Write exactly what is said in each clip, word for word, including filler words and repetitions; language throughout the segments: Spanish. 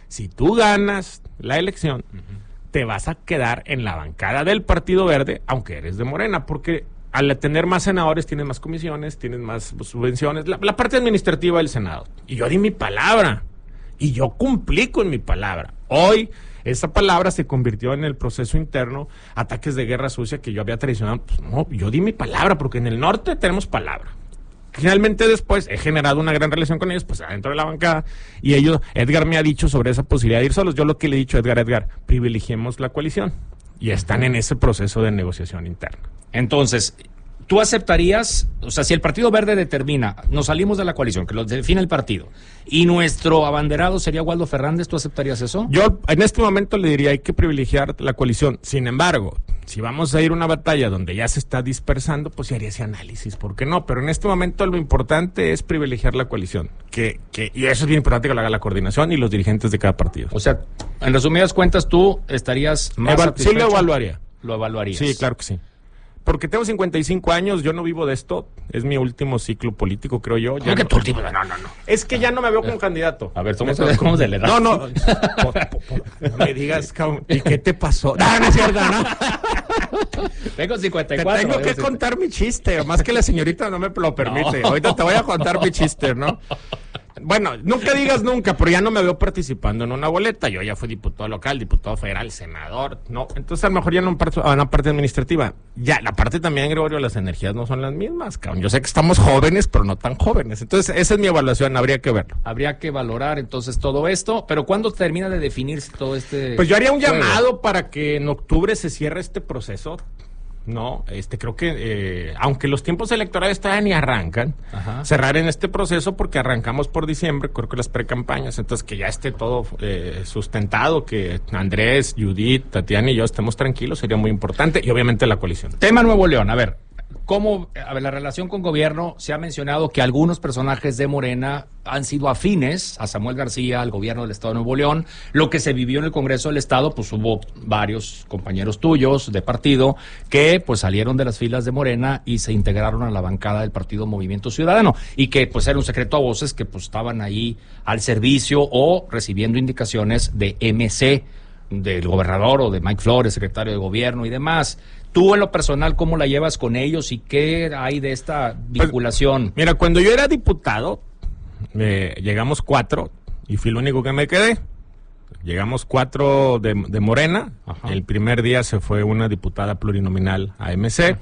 si tú ganas la elección, uh-huh, te vas a quedar en la bancada del Partido Verde, aunque eres de Morena, porque al tener más senadores tienes más comisiones, tienes más subvenciones, la, la parte administrativa del Senado. Y yo di mi palabra, y yo cumplí con mi palabra. Hoy esa palabra se convirtió en el proceso interno, ataques de guerra sucia que yo había traicionado. Pues no, yo di mi palabra, porque en el norte tenemos palabra. Finalmente después he generado una gran relación con ellos, pues adentro de la bancada, y ellos, Edgar me ha dicho sobre esa posibilidad de ir solos. Yo lo que le he dicho a Edgar, Edgar, privilegiemos la coalición, y están en ese proceso de negociación interna. Entonces, ¿tú aceptarías, o sea, si el Partido Verde determina, nos salimos de la coalición, que lo define el partido, y nuestro abanderado sería Waldo Fernández, ¿tú aceptarías eso? Yo en este momento le diría, hay que privilegiar la coalición. Sin embargo, si vamos a ir a una batalla donde ya se está dispersando, pues se haría ese análisis, ¿por qué no? Pero en este momento lo importante es privilegiar la coalición, que, que y eso es bien importante, que lo haga la coordinación y los dirigentes de cada partido. O sea, en resumidas cuentas, tú estarías más Eval- satisfecho. Sí lo evaluaría. Lo evaluarías. Sí, claro que sí. Porque tengo cincuenta y cinco años, yo no vivo de esto, es mi último ciclo político, creo yo. Ya ¿Cómo que no, tu último? No, no, no. Es que ya no me veo como candidato. A ver, somos, somos de la edad. No, no. Por, por, por, no me digas, cabrón, ¿y qué te pasó? No, no es cierto, ¿no? Tengo cincuenta y Te cuatro. tengo que contar mi chiste, más que la señorita no me lo permite. No. Ahorita te voy a contar mi chiste, ¿no? Bueno, nunca digas nunca, pero ya no me veo participando en una boleta. Yo ya fui diputado local, diputado federal, senador, ¿no? Entonces a lo mejor ya no parto a una parte administrativa. Ya, la parte también, Gregorio, las energías no son las mismas, cabrón. Yo sé que estamos jóvenes, pero no tan jóvenes. Entonces esa es mi evaluación, habría que verlo. Habría que valorar entonces todo esto, pero ¿cuándo termina de definirse todo este...? Pues yo haría un juego? llamado para que en octubre se cierre este proceso. No, este creo que eh, aunque los tiempos electorales todavía ni arrancan, ajá, cerrar en este proceso porque arrancamos por diciembre, creo que las precampañas, entonces que ya esté todo eh, sustentado, que Andrés, Judith, Tatiana y yo estemos tranquilos, sería muy importante, y obviamente la coalición. Tema Nuevo León, a ver, ¿cómo, a ver, la relación con gobierno? Se ha mencionado que algunos personajes de Morena han sido afines a Samuel García, al gobierno del Estado de Nuevo León. Lo que se vivió en el Congreso del Estado, pues hubo varios compañeros tuyos de partido que pues salieron de las filas de Morena y se integraron a la bancada del partido Movimiento Ciudadano, y que pues era un secreto a voces que pues estaban ahí al servicio o recibiendo indicaciones de M C, del gobernador o de Mike Flores, secretario de gobierno y demás. Tú en lo personal, ¿cómo la llevas con ellos y qué hay de esta vinculación? Pues, mira, cuando yo era diputado, eh, llegamos cuatro y fui el único que me quedé. Llegamos cuatro de, de Morena. Ajá. El primer día se fue una diputada plurinominal a M C.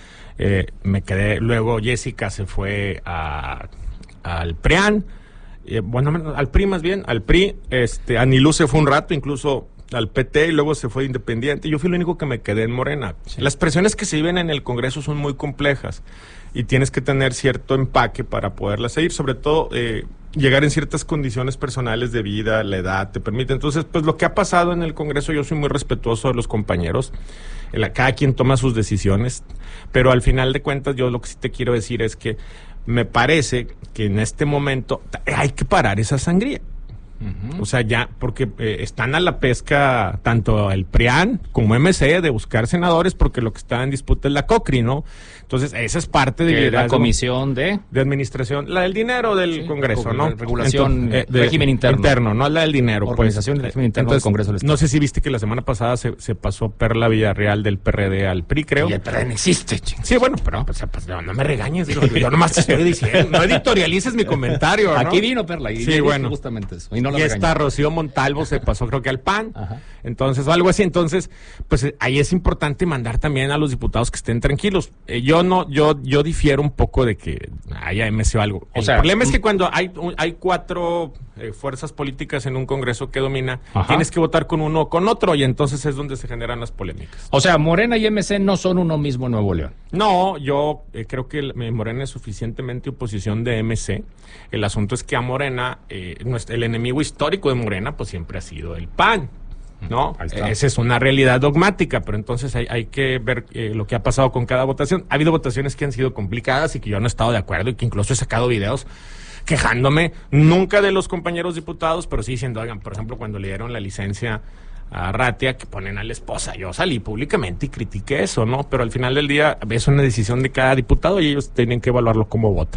Eh, me quedé, luego Jessica se fue a, al PRIAN. Eh, bueno, al P R I más bien, al P R I. Este, Anilú se fue un rato, incluso al P T, y luego se fue independiente. Yo fui el único que me quedé en Morena. Sí. Las presiones que se viven en el Congreso son muy complejas y tienes que tener cierto empaque para poderlas seguir, sobre todo eh, llegar en ciertas condiciones personales de vida, la edad te permite. Entonces, pues lo que ha pasado en el Congreso, yo soy muy respetuoso de los compañeros, el, cada quien toma sus decisiones, pero al final de cuentas yo lo que sí te quiero decir es que me parece que en este momento hay que parar esa sangría. Uh-huh. O sea, ya, porque eh, están a la pesca tanto el PRIAN como M C de buscar senadores, porque lo que está en disputa es la COCRI, ¿no? Entonces, esa es parte de la comisión de... de administración, la del dinero del sí, Congreso, ¿no? Regulación, Entonces, eh, de régimen interno. Interno, no la del dinero. Organización pues, del régimen interno entonces, del Congreso del Estado. No sé si viste que la semana pasada se, se pasó Perla Villarreal del P R D al P R I, creo. Y el P R D no existe, ching. Sí, bueno, pero pues, pues, no, no me regañes, digo, yo nomás te estoy diciendo, no editorialices mi comentario, ¿no? Aquí vino Perla y sí, bueno. justamente eso. Y, no y esta Rocío Montalvo se pasó creo que al P A N. Ajá. Entonces, o algo así. Entonces, pues ahí es importante mandar también a los diputados que estén tranquilos. Eh, yo no, yo, yo difiero un poco de que haya M C o algo. O el sea, problema es que cuando hay, hay cuatro eh, fuerzas políticas en un Congreso que domina, ajá, tienes que votar con uno o con otro, y entonces es donde se generan las polémicas. O sea, Morena y M C no son uno mismo en Nuevo León. No, yo eh, creo que el, Morena es suficientemente oposición de M C. El asunto es que a Morena, eh, nuestro, el enemigo histórico de Morena, pues siempre ha sido el P A N. ¿No? Esa es una realidad dogmática, pero entonces hay, hay que ver eh, lo que ha pasado con cada votación. Ha habido votaciones que han sido complicadas y que yo no he estado de acuerdo, y que incluso he sacado videos quejándome, nunca de los compañeros diputados, pero sí diciendo, oigan, por ejemplo, cuando le dieron la licencia a Ratia, que ponen a la esposa, yo salí públicamente y critiqué eso, ¿no? Pero al final del día es una decisión de cada diputado y ellos tienen que evaluarlo como votan.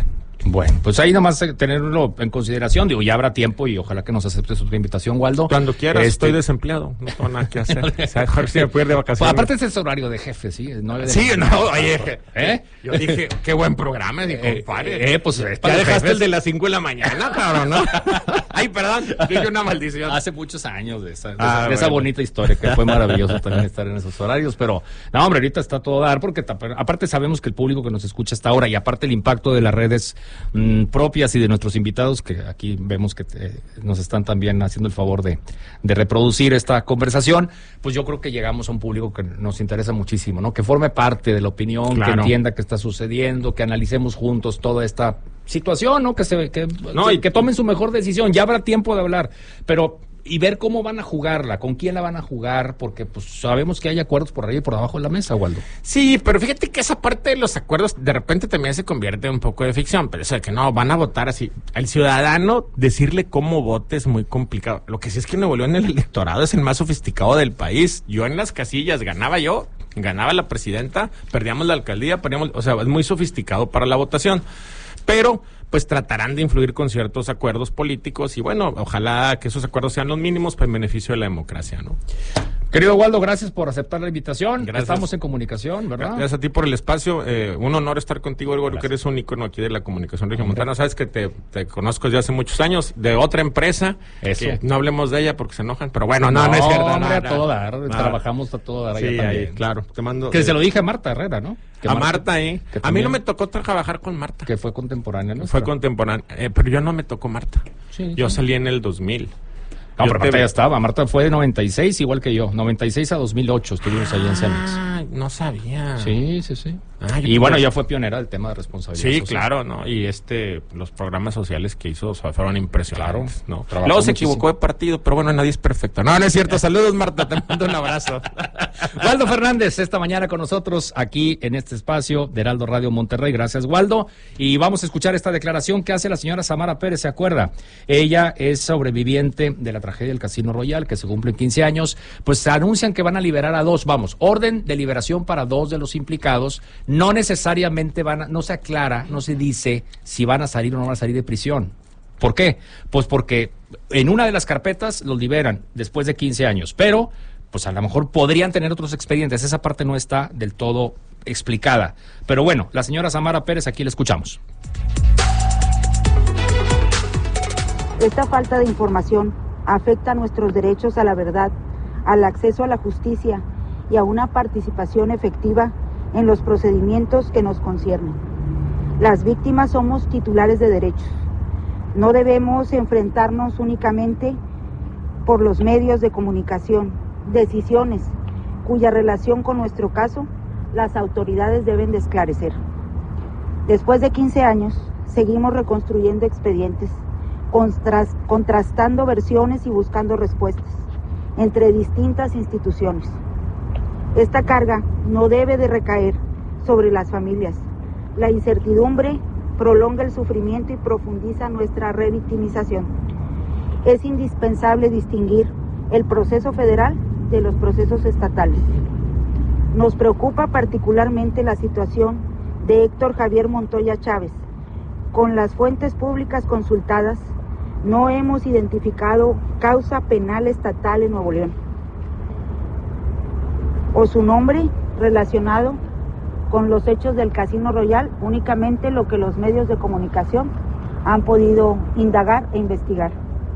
Bueno, pues ahí nomás tenerlo en consideración, digo, ya habrá tiempo y ojalá que nos aceptes otra invitación, Waldo. Cuando quieras, Este- estoy desempleado, no tengo nada que hacer. O sea, mejor si me puedo ir de Pues, vacaciones. aparte ese es horario de jefe, sí. nueve de Sí, la no, mañana. oye, ¿Eh? yo dije, qué buen programa, mi Eh, compadre. eh, pues es para ya los dejaste jefes. el de las cinco de la mañana, cabrón, ¿no? Ay, perdón, dije una maldición. Hace muchos años de esa, de Ah, esa, de esa bueno. bonita historia, que fue maravilloso también estar en esos horarios, pero no, hombre, ahorita está todo a dar, porque ta- aparte sabemos que el público que nos escucha hasta ahora, y aparte el impacto de las redes mm, propias y de nuestros invitados, que aquí vemos que eh, nos están también haciendo el favor de, de reproducir esta conversación, pues yo creo que llegamos a un público que nos interesa muchísimo, ¿no? Que forme parte de la opinión, Claro. que entienda qué está sucediendo, que analicemos juntos toda esta situación, ¿no? Que se que, No, que- y- que tomen su mejor decisión. Ya habrá tiempo de hablar, pero y ver cómo van a jugarla, con quién la van a jugar, porque pues sabemos que hay acuerdos por arriba y por abajo de la mesa, Waldo. Sí, pero fíjate que esa parte de los acuerdos de repente también se convierte en un poco de ficción, pero eso de que no, van a votar así. Al ciudadano decirle cómo vote es muy complicado. Lo que sí es que Nuevo León, el electorado es el más sofisticado del país. Yo en las casillas ganaba yo, ganaba la presidenta, perdíamos la alcaldía, perdíamos, o sea, es muy sofisticado para la votación. Pero pues tratarán de influir con ciertos acuerdos políticos y bueno, ojalá que esos acuerdos sean los mínimos para el beneficio de la democracia, ¿no? Querido Waldo, gracias por aceptar la invitación. Gracias. Estamos en comunicación, ¿verdad? Gracias a ti por el espacio. Eh, un honor estar contigo, Gregorio, que eres un ícono aquí de la comunicación regiomontana. Sabes que te, te conozco desde hace muchos años, de otra empresa. Eso. Que no hablemos de ella porque se enojan, pero bueno, no, no, es cierto. hombre, no, a no, todo dar. no. Trabajamos a todo dar allá Sí, también. ahí, claro. Te mando. Que eh, se lo dije a Marta Herrera, ¿no? Que a Marta, ¿eh? que A mí también- no me tocó trabajar con Marta. Que fue contemporánea, ¿no? Fue contemporánea, eh, pero yo no me tocó Marta. Sí, yo sí. salí en el dos mil. No, Yo pero te- Marta ya estaba. Marta fue de noventa y seis, igual que yo. noventa y seis a dos mil ocho estuvimos allá en Cemex. Ah, no sabía. Sí, sí, sí. Ah, yo y bueno, pensé- ya fue pionera del tema de responsabilidad Sí, social. claro, ¿no? Y este, los programas sociales que hizo o sea, fueron impresionantes, Claro, ¿no? trabajó Luego se muchísimo. equivocó de partido, pero bueno, nadie es perfecto. No, no es cierto. Saludos, Marta, te mando un abrazo. Waldo Fernández, esta mañana con nosotros aquí en este espacio de Heraldo Radio Monterrey. Gracias, Waldo. Y vamos a escuchar esta declaración que hace la señora Samara Pérez, ¿se acuerda? Ella es sobreviviente de la tragedia del Casino Royal, que se cumplen quince años. Pues se anuncian que van a liberar a dos, vamos, orden de liberación para dos de los implicados. No necesariamente van a, no se aclara, no se dice si van a salir o no van a salir de prisión. ¿Por qué? Pues porque en una de las carpetas los liberan después de quince años, pero pues a lo mejor podrían tener otros expedientes. Esa parte no está del todo explicada. Pero bueno, la señora Samara Pérez, aquí la escuchamos. Esta falta de información afecta nuestros derechos a la verdad, al acceso a la justicia y a una participación efectiva en los procedimientos que nos conciernen. Las víctimas somos titulares de derechos. No debemos enfrentarnos únicamente por los medios de comunicación, decisiones cuya relación con nuestro caso las autoridades deben de esclarecer. Después de quince años, seguimos reconstruyendo expedientes, contras- contrastando versiones y buscando respuestas entre distintas instituciones. Esta carga no debe de recaer sobre las familias. La incertidumbre prolonga el sufrimiento y profundiza nuestra revictimización. Es indispensable distinguir el proceso federal de los procesos estatales. Nos preocupa particularmente la situación de Héctor Javier Montoya Chávez. Con las fuentes públicas consultadas, no hemos identificado causa penal estatal en Nuevo León o su nombre relacionado con los hechos del Casino Royal, únicamente lo que los medios de comunicación han podido indagar e investigar.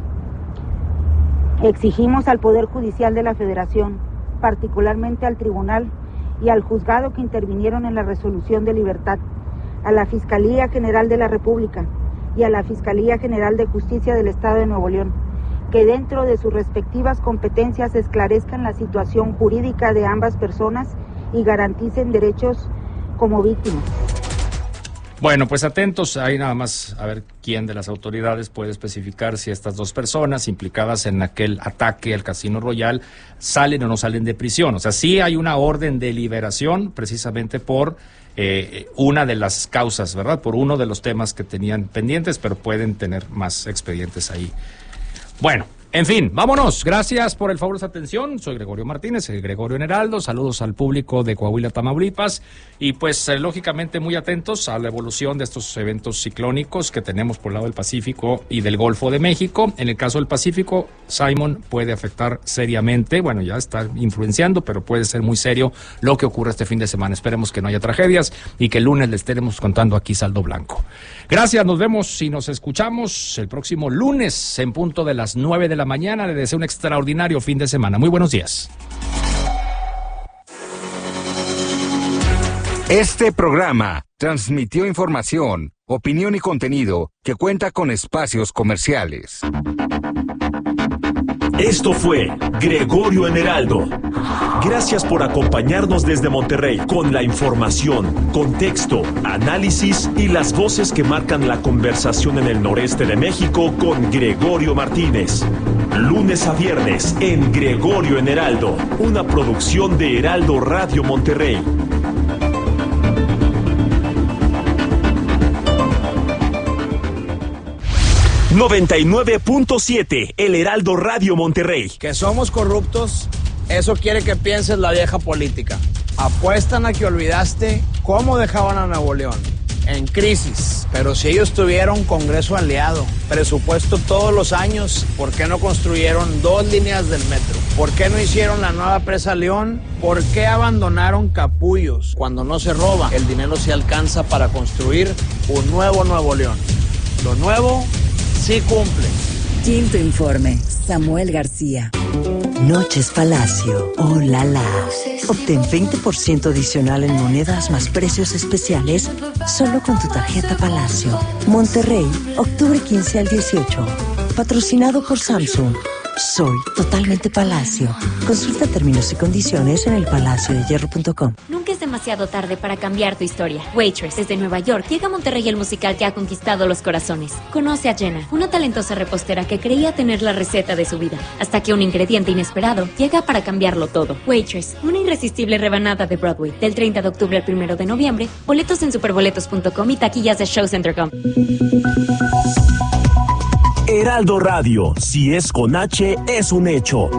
Exigimos al Poder Judicial de la Federación, particularmente al Tribunal y al Juzgado que intervinieron en la resolución de libertad, a la Fiscalía General de la República y a la Fiscalía General de Justicia del Estado de Nuevo León, que dentro de sus respectivas competencias esclarezcan la situación jurídica de ambas personas y garanticen derechos como víctimas. Bueno, pues atentos, ahí nada más a ver quién de las autoridades puede especificar si estas dos personas implicadas en aquel ataque al Casino Royal salen o no salen de prisión. O sea, sí hay una orden de liberación precisamente por eh, una de las causas, ¿verdad? Por uno de los temas que tenían pendientes, pero pueden tener más expedientes ahí. Bueno, En fin, vámonos. Gracias por el favor de su atención. Soy Gregorio Martínez, el Gregorio en Heraldo. Saludos al público de Coahuila, Tamaulipas. Y pues, eh, lógicamente, muy atentos a la evolución de estos eventos ciclónicos que tenemos por el lado del Pacífico y del Golfo de México. En el caso del Pacífico, Simon puede afectar seriamente. Bueno, ya está influenciando, pero puede ser muy serio lo que ocurre este fin de semana. Esperemos que no haya tragedias y que el lunes le estaremos contando aquí saldo blanco. Gracias, nos vemos y nos escuchamos el próximo lunes en punto de las nueve de la mañana. Le deseo un extraordinario fin de semana. Muy buenos días. Este programa transmitió información, opinión y contenido que cuenta con espacios comerciales. Esto fue Gregorio en Heraldo. Gracias por acompañarnos desde Monterrey con la información, contexto, análisis y las voces que marcan la conversación en el noreste de México con Gregorio Martínez. Lunes a viernes en Gregorio en Heraldo, una producción de Heraldo Radio Monterrey. noventa y nueve punto siete, El Heraldo Radio Monterrey. Que somos corruptos, eso quiere que pienses la vieja política. Apuestan a que olvidaste cómo dejaban a Nuevo León, en crisis. Pero si ellos tuvieron Congreso aliado, presupuesto todos los años, ¿por qué no construyeron dos líneas del metro? ¿Por qué no hicieron la nueva presa León? ¿Por qué abandonaron Capullos? Cuando no se roba, el dinero se alcanza para construir un nuevo Nuevo León. Lo nuevo sí cumple. Quinto informe, Samuel García. Noches Palacio, oh la la. Obtén veinte por ciento adicional en monedas más precios especiales solo con tu tarjeta Palacio. Monterrey, octubre quince al dieciocho. Patrocinado por Samsung. Soy totalmente Palacio. Consulta términos y condiciones en el palacio de hierro punto com. Nunca es demasiado tarde para cambiar tu historia. Waitress, desde Nueva York, llega a Monterrey el musical que ha conquistado los corazones. Conoce a Jenna, una talentosa repostera que creía tener la receta de su vida, hasta que un ingrediente inesperado llega para cambiarlo todo. Waitress, una irresistible rebanada de Broadway. Del treinta de octubre al primero de noviembre, boletos en superboletos punto com y taquillas de Show Center punto com. Heraldo Radio, si es con H, es un hecho.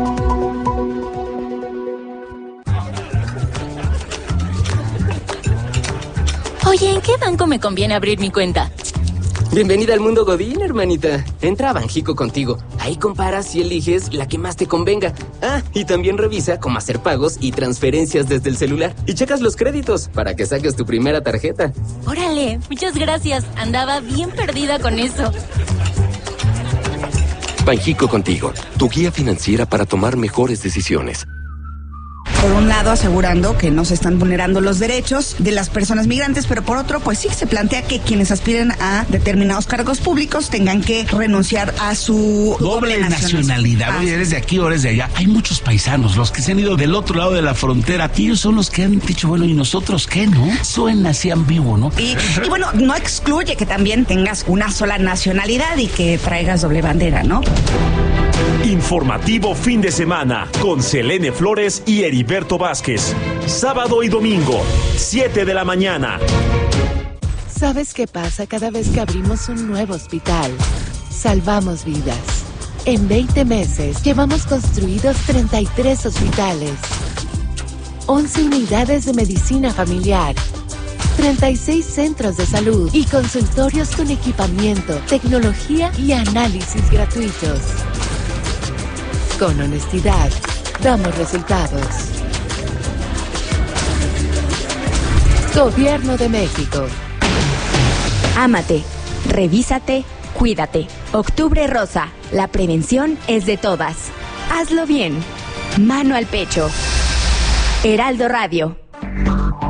Oye, ¿en qué banco me conviene abrir mi cuenta? Bienvenida al mundo Godín, hermanita. Entra a Banjico contigo. Ahí comparas y eliges la que más te convenga. Ah, y también revisa cómo hacer pagos y transferencias desde el celular. Y checas los créditos para que saques tu primera tarjeta. Órale, muchas gracias. Andaba bien perdida con eso. Banjico contigo, tu guía financiera para tomar mejores decisiones. Por un lado, asegurando que no se están vulnerando los derechos de las personas migrantes, pero por otro, pues sí, se plantea que quienes aspiren a determinados cargos públicos tengan que renunciar a su doble, doble nacionalidad. Oye, eres de aquí o eres de allá. Hay muchos paisanos, los que se han ido del otro lado de la frontera. Ellos son los que han dicho, bueno, ¿y nosotros qué, no? Suena así ambiguo, ¿no? Y, y bueno, no excluye que también tengas una sola nacionalidad y que traigas doble bandera, ¿no? Informativo fin de semana con Selene Flores y Heriberto Vázquez. Sábado y domingo, siete de la mañana. ¿Sabes qué pasa cada vez que abrimos un nuevo hospital? Salvamos vidas. En veinte meses llevamos construidos treinta y tres hospitales, once unidades de medicina familiar, treinta y seis centros de salud y consultorios con equipamiento, tecnología y análisis gratuitos. Con honestidad, damos resultados. Gobierno de México. Ámate, revísate, cuídate. Octubre Rosa, la prevención es de todas. Hazlo bien. Mano al pecho. Heraldo Radio.